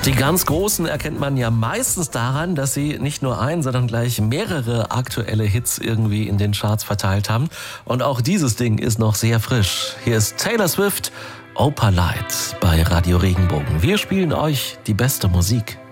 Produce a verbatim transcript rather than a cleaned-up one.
Die ganz Großen erkennt man ja meistens daran, dass sie nicht nur ein, sondern gleich mehrere aktuelle Hits irgendwie in den Charts verteilt haben. Und auch dieses Ding ist noch sehr frisch. Hier ist Taylor Swift, Opalite bei Radio Regenbogen. Wir spielen euch die beste Musik.